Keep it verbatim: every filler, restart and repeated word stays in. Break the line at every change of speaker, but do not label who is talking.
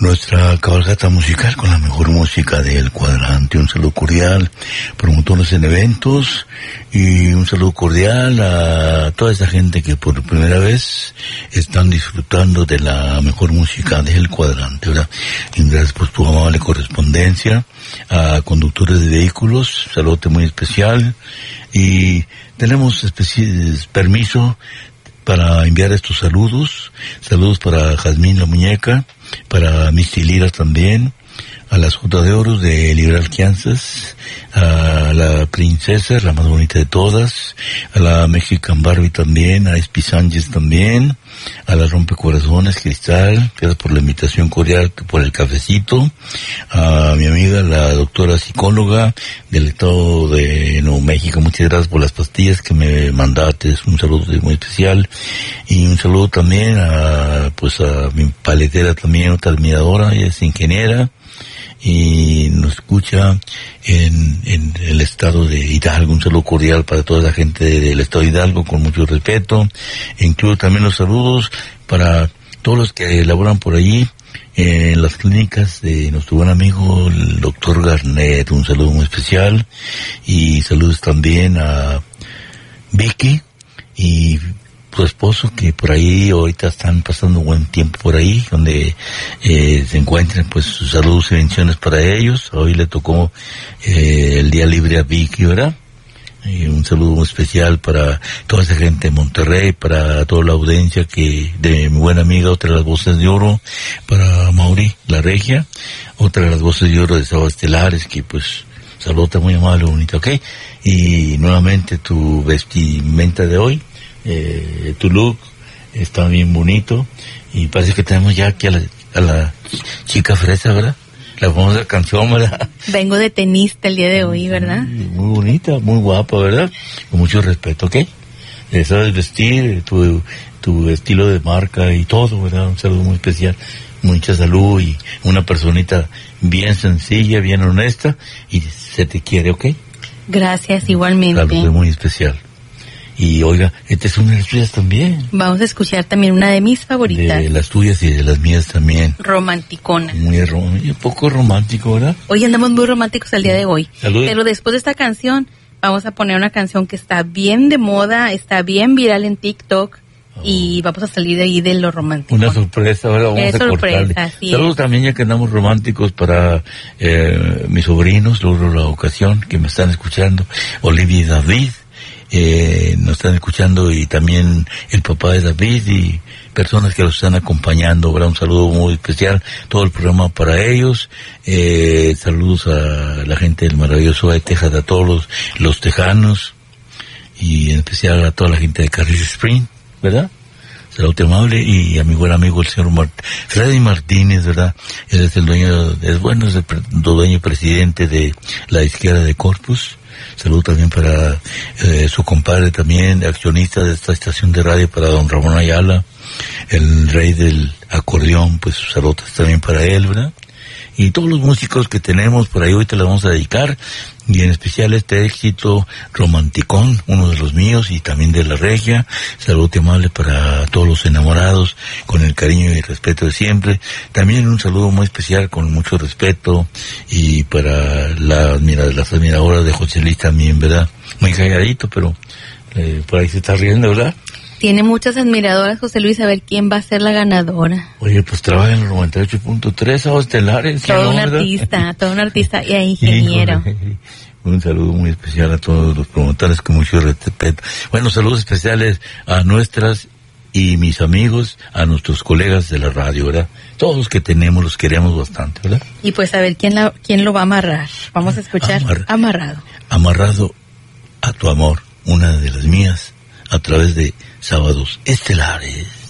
Nuestra cabalgata musical con la mejor música del cuadrante. Un saludo cordial, promotores en eventos, y un saludo cordial a toda esa gente que por primera vez están disfrutando de la mejor música del cuadrante, ¿verdad? Y gracias por tu amable correspondencia. A conductores de vehículos, saludo muy especial, y tenemos especi- permiso para enviar estos saludos. Saludos para Jazmín la Muñeca, para Misty Lira también, a las J de Oro de Liberal Kansas, a la princesa, la más bonita de todas, a la Mexican Barbie también, a Espi Sánchez también, a la Rompecorazones Cristal, gracias por la invitación cordial, por el cafecito, a mi amiga la doctora psicóloga del estado de Nuevo México, muchas gracias por las pastillas que me mandaste, un saludo muy especial, y un saludo también a, pues a mi paletera también, otra admiradora, ella es ingeniera, y nos escucha en, en el estado de Hidalgo. Un saludo cordial para toda la gente del estado de Hidalgo, con mucho respeto. Incluyo también los saludos para todos los que laboran por allí en las clínicas de nuestro buen amigo el doctor Garnett. Un saludo muy especial, y saludos también a Vicky y su esposo, que por ahí ahorita están pasando un buen tiempo por ahí, donde eh, se encuentran. Pues sus saludos y bendiciones para ellos. Hoy le tocó eh, el día libre a Vicky, ¿verdad? Y un saludo muy especial para toda esa gente de Monterrey, para toda la audiencia que de mi buena amiga, otra de las voces de oro, para Mauri, la regia, otra de las voces de oro de Sábado Estelares, que pues saluda muy amable, bonita, ¿ok? Y nuevamente tu vestimenta de hoy, Eh, tu look está bien bonito, y parece que tenemos ya aquí a la, a la chica fresa, ¿verdad? La famosa canción, ¿verdad?
Vengo de tenista el día de hoy, ¿verdad?
Muy, muy bonita, muy guapa, ¿verdad? Con mucho respeto, ¿ok? Eh, sabes vestir, tu, tu estilo de marca y todo, ¿verdad? Un saludo muy especial, mucha salud, y una personita bien sencilla, bien honesta, y se te quiere, ¿ok?
Gracias, igualmente.
Saludo muy especial. Y oiga, esta es una de las tuyas también.
Vamos a escuchar también una de mis favoritas.
De las tuyas y de las mías también.
Romanticona.
Muy romántico, un poco romántico, ¿verdad?
Hoy andamos muy románticos el día de hoy.
Salud.
Pero después de esta canción, vamos a poner una canción que está bien de moda, está bien viral en TikTok, oh. y vamos a salir de ahí de lo romántico.
Una sorpresa, ahora vamos
es
a
sorpresa,
cortarle.
sí.
Saludos también, ya que andamos románticos, para eh, mis sobrinos, logro la ocasión, que me están escuchando, Olivia y David. Eh, nos están escuchando, y también el papá de David y personas que los están acompañando, ¿verdad? Un saludo muy especial, todo el programa para ellos. Eh, saludos a la gente del maravilloso de Texas, a todos los, los tejanos, y en especial a toda la gente de Carrizo Spring, ¿verdad? Saludo amable, y a mi buen amigo el señor Mart- Freddy Martínez, ¿verdad? Él es el dueño, es bueno, es el pre- dueño presidente de la izquierda de Corpus. Saludo también para eh, su compadre también, accionista de esta estación de radio, para don Ramón Ayala, el rey del acordeón. Pues saludos también para él, ¿verdad? Y todos los músicos que tenemos por ahí, hoy te los vamos a dedicar, y en especial este éxito romanticón, uno de los míos y también de la regia. Saludo amable para todos los enamorados, con el cariño y respeto de siempre. También un saludo muy especial, con mucho respeto, y para la, mira, las admiradoras de José Luis también, ¿verdad? Muy calladito, pero eh, por ahí se está riendo, ¿verdad?
Tiene muchas admiradoras, José Luis, a ver quién va a ser la ganadora.
Oye, pues trabaja en el noventa y ocho punto tres, Sábado Estelares.
Todo un
no,
artista, todo un artista y ingeniero.
Híjole. Un saludo muy especial a todos los promotores, con mucho respeto. Bueno, saludos especiales a nuestras y mis amigos, a nuestros colegas de la radio, ¿verdad? Todos los que tenemos los queremos bastante, ¿verdad?
Y pues a ver quién, la, quién lo va a amarrar. Vamos a escuchar
Amar-
Amarrado.
Amarrado a tu amor, una de las mías, a través de Sábados Estelares.